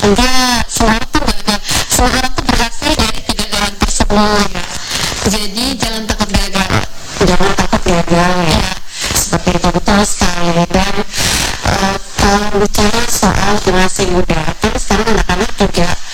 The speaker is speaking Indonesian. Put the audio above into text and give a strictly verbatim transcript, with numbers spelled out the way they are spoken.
sehingga semangat tuh gagal, semangat tuh berhasil dari tiga jalan tersebut ya. Jadi jangan takut gagal, jangan takut gagal ya, seperti itu, betul sekali. Dan uh, kalau bicara soal generasi muda, kan sekarang anak-anak juga